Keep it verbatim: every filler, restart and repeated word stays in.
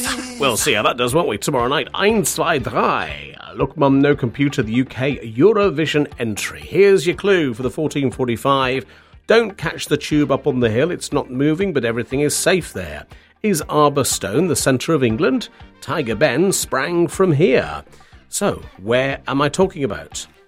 We'll see how that does, won't we? Tomorrow night, eins, zwei, drei. Look, Mum, No Computer, the U K Eurovision entry. Here's your clue for the fourteen forty-five. Don't catch the tube up on the hill. It's not moving, but everything is safe there. Is Arborstone the centre of England? Tiger Ben sprang from here. So, where am I talking about?